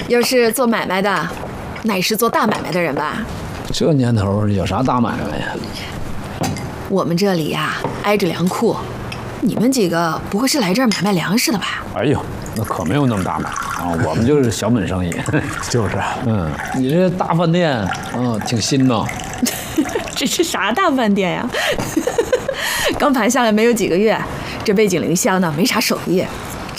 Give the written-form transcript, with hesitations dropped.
要是做买卖的，那也是做大买卖的人吧？ 这年头有啥大买卖呀？ 我们这里呀，挨着粮库，你们几个不会是来这儿买卖粮食的吧？ 哎呦，那可没有那么大买啊，我们就是小本生意。 就是， 你这大饭店，挺新呐。 这是啥大饭店呀？刚盘下来没有几个月，这背井离乡的没啥手艺，